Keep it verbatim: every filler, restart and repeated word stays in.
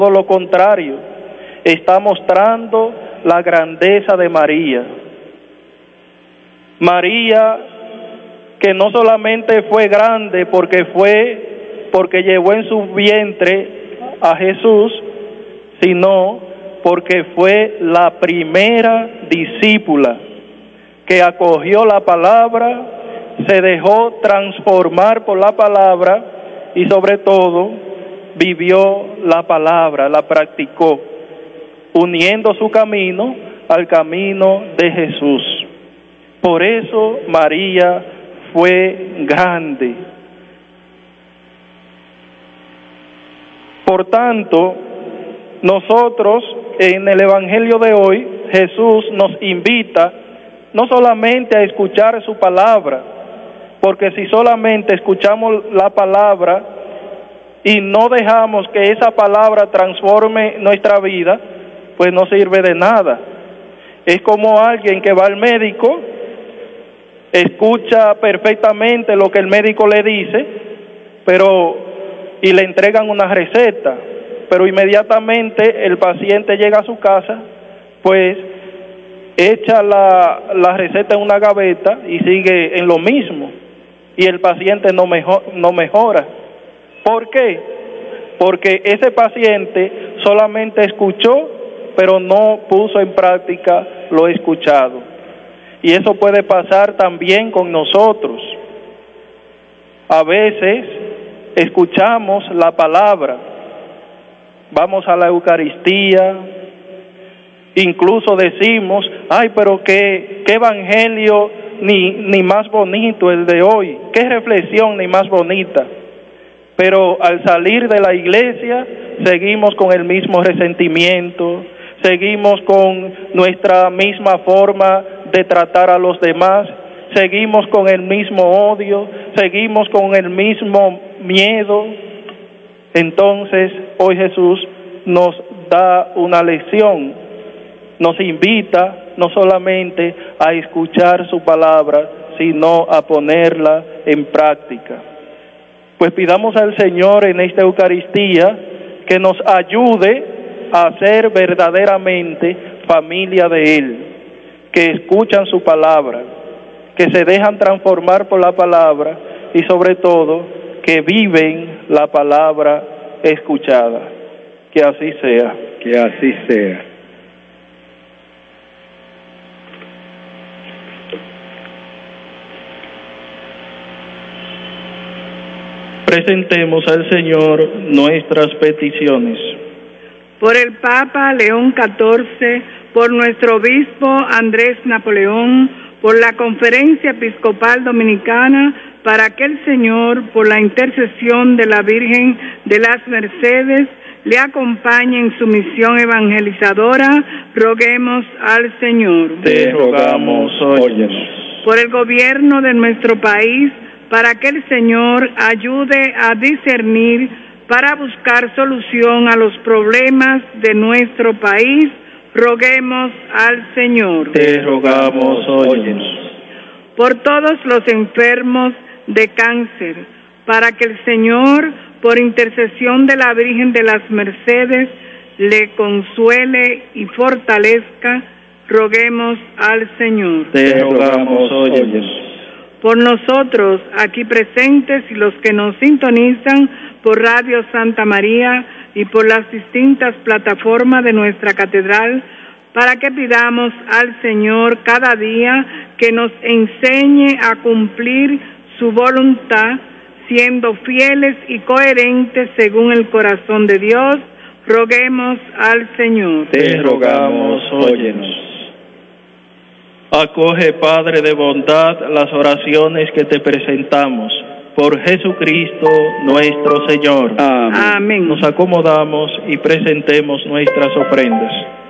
Todo lo contrario, está mostrando la grandeza de María. María, que no solamente fue grande porque fue, porque llevó en su vientre a Jesús, sino porque fue la primera discípula que acogió la palabra, se dejó transformar por la palabra y sobre todo vivió la palabra, la practicó, uniendo su camino al camino de Jesús. Por eso María fue grande. Por tanto, nosotros en el Evangelio de hoy, Jesús nos invita no solamente a escuchar su palabra, porque si solamente escuchamos la palabra y no dejamos que esa palabra transforme nuestra vida, pues no sirve de nada. Es como alguien que va al médico, escucha perfectamente lo que el médico le dice, pero y le entregan una receta, pero inmediatamente el paciente llega a su casa, pues echa la, la receta en una gaveta y sigue en lo mismo, y el paciente no, mejor, no mejora. ¿Por qué? Porque ese paciente solamente escuchó, pero no puso en práctica lo escuchado. Y eso puede pasar también con nosotros. A veces escuchamos la palabra, vamos a la Eucaristía, incluso decimos, ay, pero qué, qué evangelio ni, ni más bonito el de hoy, qué reflexión ni más bonita. Pero al salir de la iglesia seguimos con el mismo resentimiento, seguimos con nuestra misma forma de tratar a los demás, seguimos con el mismo odio, seguimos con el mismo miedo. Entonces, hoy Jesús nos da una lección, nos invita no solamente a escuchar su palabra, sino a ponerla en práctica. Pues pidamos al Señor en esta Eucaristía que nos ayude a ser verdaderamente familia de Él, que escuchan su palabra, que se dejan transformar por la palabra y sobre todo que viven la palabra escuchada. Que así sea. Que así sea. Presentemos al Señor nuestras peticiones. Por el Papa León catorce, por nuestro obispo Andrés Napoleón, por la Conferencia Episcopal Dominicana, para que el Señor, por la intercesión de la Virgen de las Mercedes, le acompañe en su misión evangelizadora, roguemos al Señor. Te rogamos, óyenos. Por el gobierno de nuestro país, para que el Señor ayude a discernir para buscar solución a los problemas de nuestro país, roguemos al Señor. Te rogamos, óyenos. Por todos los enfermos de cáncer, para que el Señor, por intercesión de la Virgen de las Mercedes, le consuele y fortalezca, roguemos al Señor. Te rogamos, óyenos. Por nosotros aquí presentes y los que nos sintonizan por Radio Santa María y por las distintas plataformas de nuestra catedral, para que pidamos al Señor cada día que nos enseñe a cumplir su voluntad, siendo fieles y coherentes según el corazón de Dios, roguemos al Señor. Te rogamos, óyenos. Acoge, Padre de bondad, las oraciones que te presentamos. Por Jesucristo nuestro Señor. Amén. Nos acomodamos y presentemos nuestras ofrendas.